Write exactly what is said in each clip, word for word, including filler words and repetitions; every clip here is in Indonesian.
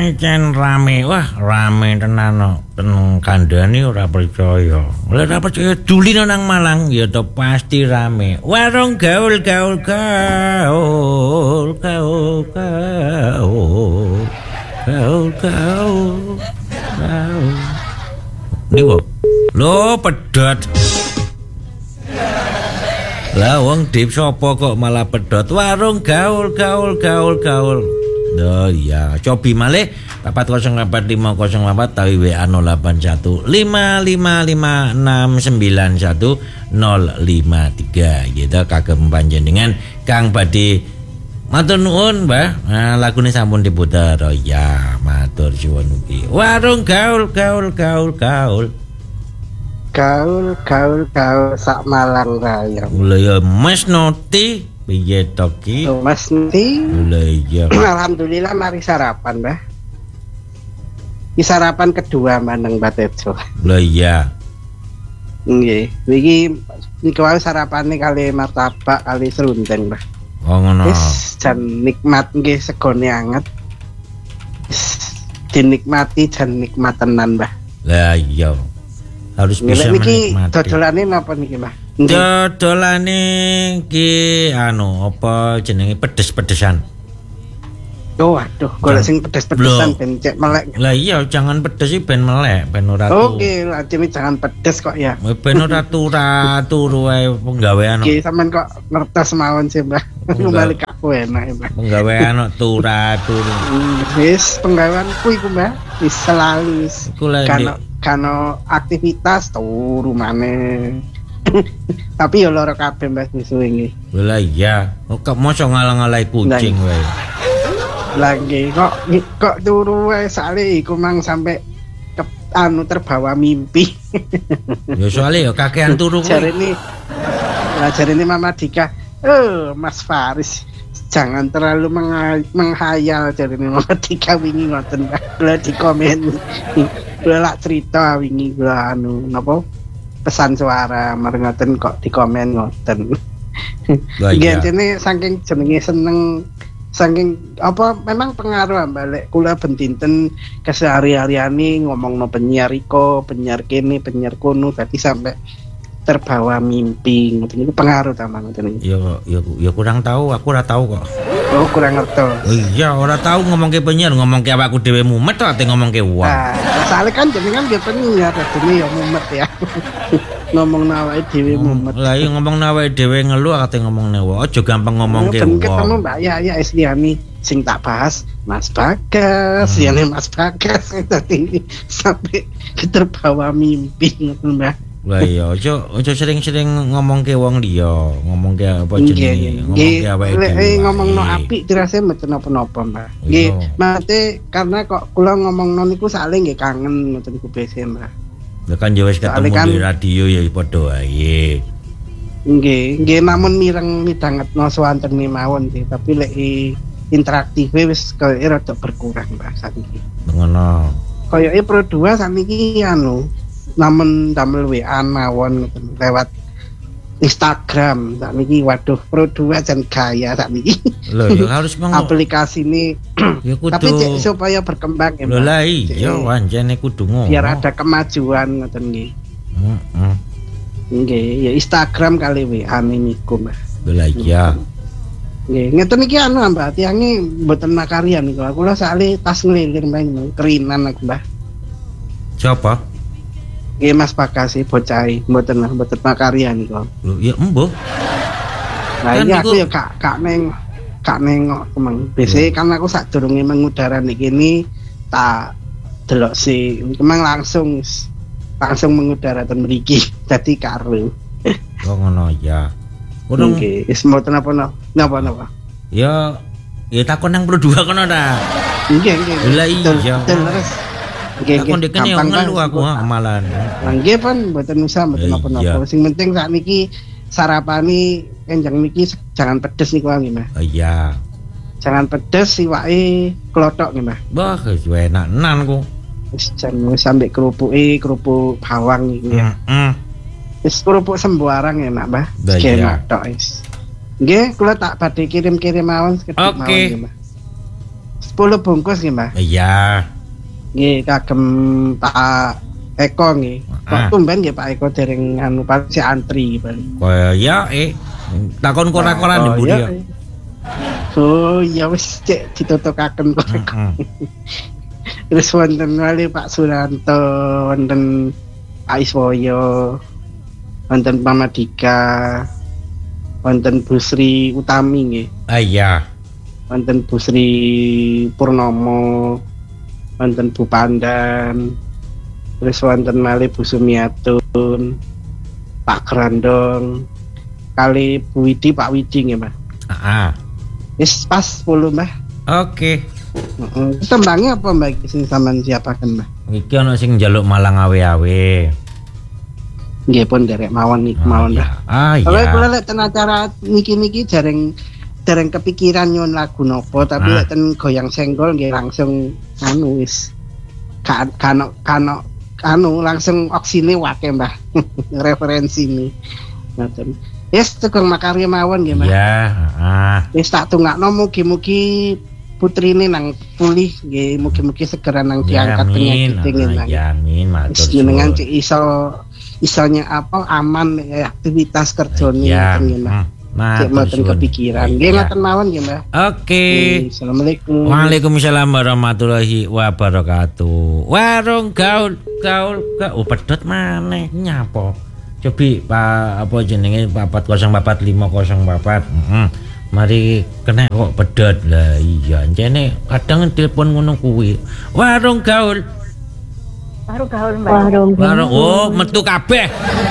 pancen rame. Wah, rame tenan no. Tenang kandhani ora percaya. Lah ora percaya dulino nang Malang ya to pasti rame. Warung gaul gaul gaul gaul gaul gaul gaul gaul. Niku. Lho pedhot. Lah wong dip sapa kok malah pedhot warung gaul gaul gaul gaul. Oh iya, cobi malih empat nol empat lima nol empat tawi W A nol delapan satu lima lima lima enam sembilan satu nol lima tiga gitu kagem panjenengan kang badhe matur nuwun Mbah. Nah, lagune sampun diputer. Oh iya, matur suwun ugi. Warung gaul gaul gaul gaul. Gaul gaul gaul sak Malang raya. Lha ya Mas Noti piye to ki? Oh, Mas Noti. Lha iya. Alhamdulillah mari sarapan, Mbah. Iki sarapan kedua maneng Batejo. Lha iya. Nggih, iki niku wae sarapane kali martabak kali serundeng, Mbah. Oh ngono. Wis jan nikmat nggih segone anget. Dinikmati jan nikmat tenan, Mbah. Lah iya. Harus bisa niki menikmati. Dodolane napa niki, Mbah? Dodolane ki anu apa jenenge pedes-pedesan. Oh aduh, golek sing pedes-pedesan ben cek melek. Lah iya, jangan pedes sih ben melek, ben ora turu. Oke, lajeng jangan pedes kok ya. Ben ora turu wae penggawean. Iki sampean kok ngertos mawon sih, Mbah. Kembali ke aku enak, Mbah. Penggawean turu-turu. Wis penggaweanku iku, Mbah. Wis selalu iku lek kano aktivitas turu maneh. Tapi ya lara kabeh Mbah suwe-suwe. Lah iya, kok mosok ngalang-alai kucing wae. Lagi kok kok turu wae sale iku mang sampai ke, anu terbawa mimpi. Ya soalnya ya kakean turu kuwi. Jarene lah jarene Mama Dika, "Oh, Mas Faris, jangan terlalu menghayal," jarene Mama Dika wingi ngoten. Kula di komen. Kula lak cerita wingi kula anu napa pesan suara marengaten kok di komen ngoten. Gentene saking jenenge seneng saking apa memang pengaruh balik kula bendinten kesehari-hariane ngomongno penyiar iko, penyiar kene, penyiar kono dadi sampai terbawa mimpi ngoten niku pengaruh ta ngoten niku. Ya ya ya kurang tahu, aku ora tahu kok. Oh, kurang ngerti. Oh iya, ora tahu ngomongke penyiar, ngomongke awakku dhewe mumet to ate ngomongke wong. Nah, soalnya kan jenengan nggih penyiar dene ya mumet ya. Ngomong awake dhewe mumet. Lah iya ngomong awake dhewe ngeluh ate ngomongne wong. Aja gampang ngomongke wong. Ketemu Mbak ya ya Esliani sing tak bahas Mas Bagas, hmm. ya Mas Bagas tadi sampai terbawa mimpi ngoten Mbak. Lah iya aja aja sering-sering ngomongke wong liya, ngomongke apa jenenge, ngomongke awake dhewe. Nggih, ngomongno apik dirase mboten napa-napa, Mbak. Nggih, mate karena kok kula ngomongno niku sakle nggih kangen ngoten ku bese, Mbak. Ya kan ya wis ketemu kan, di radio ya padha wae. Nggih, nggih namun mireng midhangetno swantene mawon sih, tapi lek interaktife wis kaya rada berkurang, Mbak, sakniki. Ngono. Kayake Pro dua sakniki anu namun damel W A mawon lewat Instagram sakniki waduh Pro dua jan gaya sakniki. Lho ya harus meng aplikasi ini ya kudu tapi cek, supaya berkembang ya. Lho lah iya wancene kudu ngono. Biar ada kemajuan ngoten nggih. Heeh. Nggih, ya Instagram kali W A niku, Mbak. Lho lah iya. Nggih, ngeten iki anu Mbak, tiange mboten makarian niku. Aku lah sakle tas ngelilir main kerinan aku, Mbak. Siapa? Nggih Mas Bagas bocah mboten mboten makarya niku. Lho ya embuh. Nah ini aku ya kak kak neng kak nengok kemang. Biasanya kan aku sadurunge mengudara niki ini tak delok si kemang langsung langsung mengudara ten mriki. Dadi karo. Oh ngono ya. Urung nggih, wis mboten apa napa napa. Ya ya takon nang Pro dua kono ta. Nggih nggih. Lah iya. Terus nggih nggih kene ngelu aku amalan. Nggih pun mboten usah mboten napa-napa. Sing penting sakniki sarapani enjang niki jangan pedes niku nggih, Mas. Oh iya. Jangan pedes iwake klothok nggih, Mas. Wah, wis enak enan ku. Wis jan wis sampe kerupuke kerupuk bawang iki ya. Heeh. Wis kerupuk sembarang enak, Mbah. Enak tok wis. Nggih, kula tak badhe kirim-kirim mawon sekedhik mawon nggih, Mas. sepuluh bungkus nggih, Mbah. Iya. Nggih kagem Pak Eko nggih. Kok tumben nggih Pak Eko dereng anu pasti antri bali. Kaya eh takon kora-kora ndi Budi ya. Oh ya wis cek ditutukaken kok. Terus wonten wali Pak Suranto, wonten Pak Iswoyo, wonten Pamadika, wonten Bu Sri Utami nggih. Ah iya. Wonten Bu Sri Purnomo, wonten Bu Pandan, terus wonten malih Bu Sumiatun, Pak Grandong, kali Bu Widi, Pak Widi nggih, Mbah. Heeh. Wis pas sepuluh, Mbah. Oke. Heeh. Tembangnya apa, Mbah? Sing sampean siapaken, Mbah? Iki ana sing njaluk Malang awe-awe. Nggih pun derek mawon niki mawon, Mbah. Ah iya. Kalau kula lek ten acara niki-niki jareng jareng kepikiran nyun lagu nopo, tapi lek ten goyang senggol nggih langsung anu wis kan kano kano anu langsung oksine wake, Mbah. Referensi ini. Ngoten. Yes, tukang makarya mawon nggih, Mbah. Iya, heeh. Wis tak tungakno mugi-mugi putrine nang pulih nggih, mugi-mugi segera nang diangkat penyakit nggih. Ya amin, matur suwun. Jenengan cek iso isonya apa aman ya, aktivitas kerjane ya, ngoten nggih, Mbah. Cek mboten kepikiran. Nggih ngoten mawon nggih, Mbah. Oke. Assalamualaikum. Waalaikumsalam warahmatullahi wabarakatuh. Warung gaul gaul gaul. Oh, pedot maneh nyapa. Cobi Pak apa jenenge empat nol empat lima nol empat. Heeh. Mari kena kok pedot. Lah iya, jane kadang telepon ngono kuwi. Warung gaul. Warung gaul, Mbak. Warung. Warung. Oh, metu kabeh.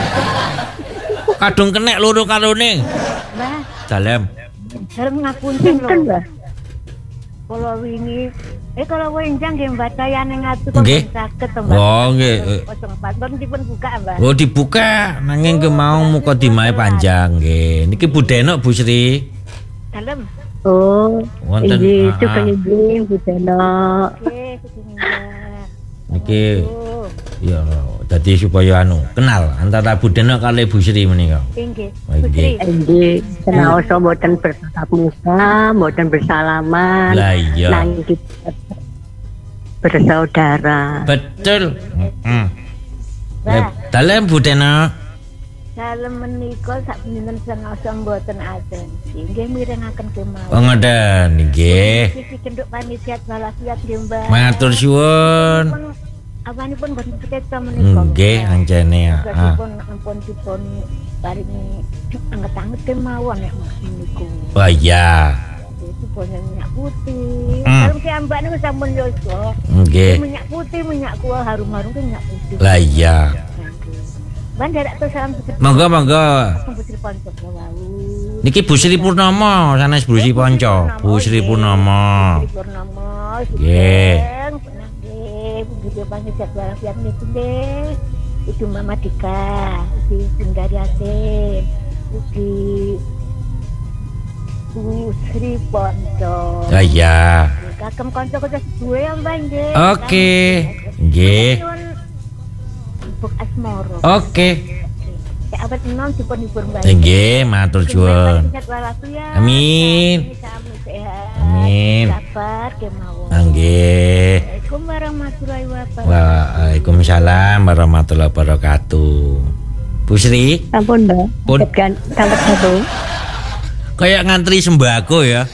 Kadung kenek loro karone. Mbah. Dalem. Dalem ngapunten lho. Mbah. Kalau wingi eh kalau wenjang nggih Mbak tayane ngatu kok saged to Mbak. Oh nggih. nol empat pun dipun buka, Mbak. Oh dibuka nanging ke mau muka dimae panjang nggih. Niki Budenok Bu Sri. Dalem. Oh. Wonten. Nggih, sugeng nggih Budenok. Nggih, sugeng Mbak. Niki ya dadi supaya anu kenal antara Budenok kali Bu Sri menika. Nggih. Bu Sri. Nggih, senaos mboten bertatap muka, mboten bersalaman. Lah iya. Nang kita bersaudara. Betul. Heeh. Mbah. Dalem Budenok. Dalem menika sak pinten senaos mboten aten. Nggih mirengaken kemawon. Oh ngoten nggih. Iki cenduk panitia walafiat nggih, Mbak. Matur suwun. Awanipun boten seketa menika. Nggih, ancene ya. Ah. Pun ampun dipun paringi anget-anget kemawon nek niku. Oh iya. Itu punya minyak putih. Kalau ki ambak niku sampun yo iso. Nggih. Minyak putih, minyak kuah harum-harum ki minyak putih. Lah iya. Ban dadak to salam sedherek. Monggo monggo. Bu Sri Ponco wau. Niki Bu Sri Purnomo, sanes Bu Sri Ponco. Bu Sri Purnomo. Bu Sri Purnomo. Nggih. Video panitia walafiat niku nggih. Itu Mama Dika, di Sindari Asin, di Bu Sri Ponco. Ah iya. Kagem kanca-kanca duwe ya Mbak nggih. Oke. Nggih. Buk Asmoro. Oke. Ya abet enom dipun hibur Mbak. Nggih, matur suwun. Amin. Amin. Sabar kemawon. Nggih. Assalamualaikum warahmatullahi wabarakatuh. Waalaikumsalam warahmatullahi wabarakatuh. Bu Sri. Ampun, Mbak. Pun. Kan kalau satu. Kayak ngantri sembako ya.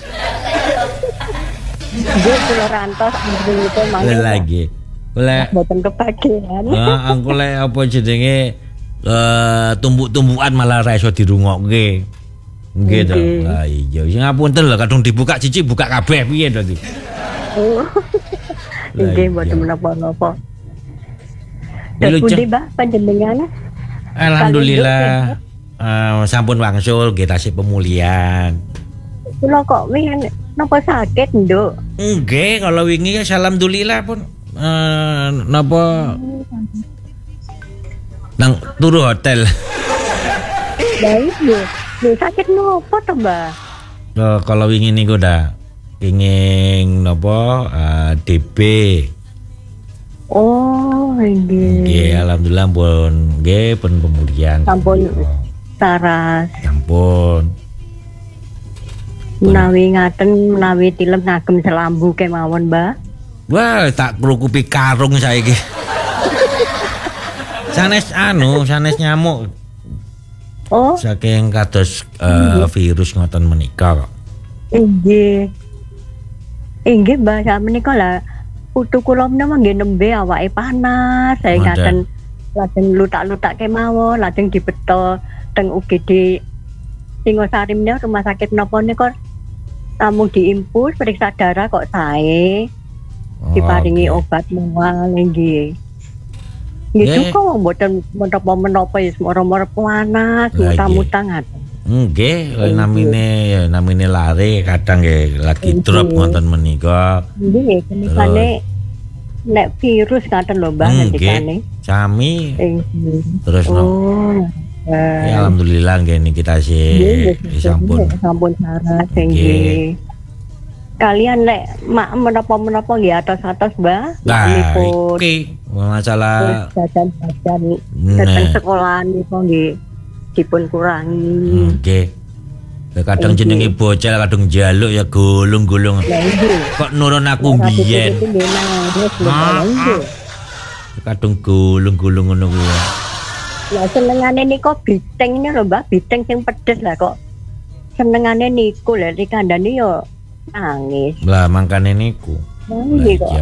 Nggih, kula rantos ambil itu mangga. Lagi. Kula mboten kebagian. Heeh, aku lek apa jenenge eh tumbuk-tumbukan malah ra iso dirungokke. Nggih to. Lah iya, sing ngapunten lho kadung dibuka cici buka kabeh piye to iki. Oh. Nggih, mboten menapa-napa. Terus pundi, Mbak, panjenengan? Alhamdulillah. Uh, sampun wangsul nggih tasih pemulihan. Kula kok wingi napa sakit, Nduk? Nggih, kalau wingi alhamdulillah pun uh, napa nang turu hotel. Lah iya, lho sakit napa to, Mbak? Oh, kalau wingi niku dah ingin napa uh, D B. Oh, nggih. Nggih, alhamdulillah pun nggih pun pemulihan. Sampun saras. Sampun. Menawi ngaten menawi tilem ngagem selambu kemawon, Mbah. Wah, tak kerukupi karung saiki. Sanes anu, sanes nyamuk. Oh, Saking kados uh, virus ngoten menika kok. inggih. Inggih, Mbah, sakmenika lah putu kula menawa nggih nembe awake panas, saya ngaten lajeng lutak-lutak kemawon, lajeng dibeto teng U G D Singosari menika rumah sakit napa nika namung diimpus periksa darah kok sae. Diparingi Oke. obat mual nggih. Nggih Nggih. kok mboten menapa-menapa ya moro-moro panas, Lah, muta-muta ngaten. Nggih, eh, namine ya namine lare kadang nggih lagi drop ngoten menika. Nggih, kenikane nek virus ngaten lho Mbah ngendikane. Nggih, sami Nggih. terus no. Oh. Ya, alhamdulillah nggih niki tasih sampun. Sampun saras Nggih. nggih. Kalian lek mak menapa-menapa nggih atas-atas Mbah. Nah, Nipun iki masalah jajan-jajan Nah. datang sekolahan niku nggih dipun kurangi. nggih. Ya, kadang jenenge bocah kadang njaluk ya gulung-gulung. Lah nggih. Kok nurun aku biyen. Itu nggih nangis lho Ah, nggih. Kadang gulung-gulung ngono kuwi. Lah senengane niku biteng ini lho Mbah, biteng sing pedes lah kok. Senengane niku lha dikandani yo nangis. Lah mangkane niku. Nangis kok. Iya.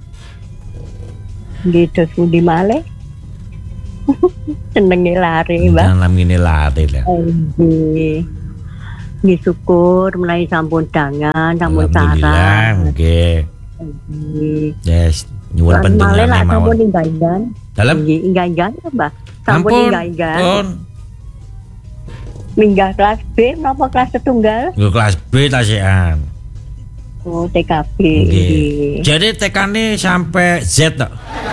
Nggih dos pundi malih. Senenge lari Mbah. Dalam ngene late lah. Nggih. Nggih syukur menawi sampun dangan, sampun Alhamdulillah, saran. nggih. Nggih. Yes, nyuwun Malih pendengar lah sampun mawon. inggan-inggan. Dalam Nggih, inggan-inggan Mbah. Sampun ampun. inggan-inggan. Pun. Minggah kelas B menapa kelas setunggal? Nggo kelas B tasian. Oh, T K B. Nggih. Nggih. Jadi T K-ne sampai Z tok.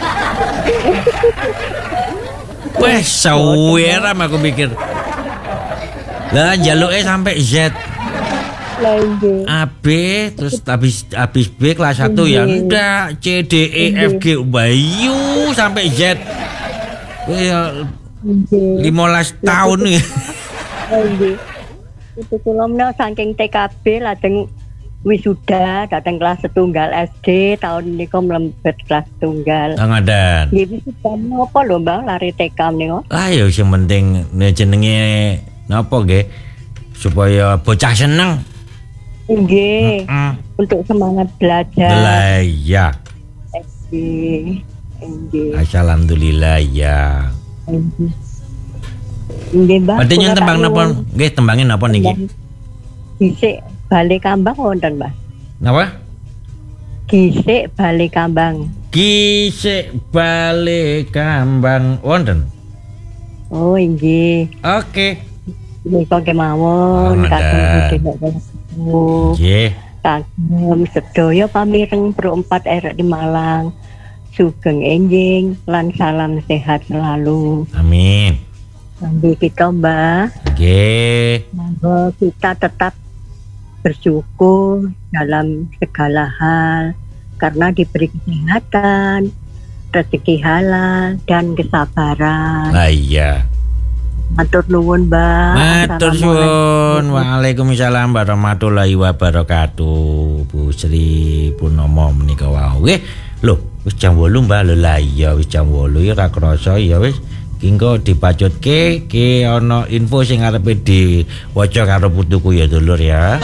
Wah, saweram aku mikir. Lah njaluke sampai Z. Lah nggih. A B terus habis habis B kelas satu ya ndak C D E F G bayu sampai Z. Wah, ya Nggih. lima belas tahun nih. Lah nggih. Itu kula menawa saking T K B lajeng wisuda datang kelas setunggal S D tahun niku mlebet kelas setunggal. Ngadan. Nggih wisuda napa lho Mbak lari T K niku? Lah ya sing penting ne jenenge napa nggih supaya bocah seneng. Nggih. Heeh. Untuk semangat belajar. Lah ya. Nggih. Nggih. Alhamdulillah ya. Nggih. Nggih Mbak. Berarti kula nyen tak tembang napa? nyuwun Nggih tembangin napa niki? Gisik balik kambang wonten Mbak. Napa? Gisik balik kambang. Kisik balik kambang wonten. Oh nggih. Oke. Nika kemawon Oh, kagem ada. budhe nek ketemu. Nggih. Kagem sedaya pamireng Pro empat R di Malang. Sugeng enjing lan salam sehat selalu. Amin. Kangge kita Mbah, Nggih. monggo kita tetap bersyukur dalam segala hal karena diberi kesehatan, rezeki halal dan kesabaran. Lah iya. Matur nuwun Mbak. Matur suwun. Waalaikumsalam warahmatullahi wabarakatuh. Bu Sri Purnomo menika wau. Nggih. Lho, wis jam wolu Mbak. Lho lah iya wis jam wolu ya ora krasa ya wis. Ki engko dipacutke ki ana info sing arepe diwaca karo putuku ya dulur ya.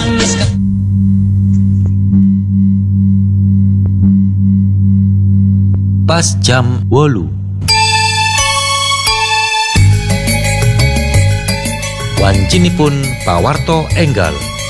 Pas jam wolu. Wancinipun pawarto enggal.